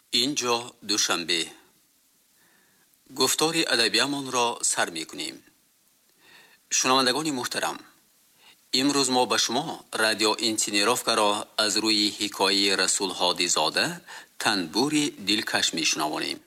اینجا دوشنبه. گفتار ادبیمان را سر می کنیم. شنوندگان محترم، امروز ما به شما رادیو اینتینیروفکا را از روی حکایه رسول هادی زاده تنبور دلکش می شنوانیم.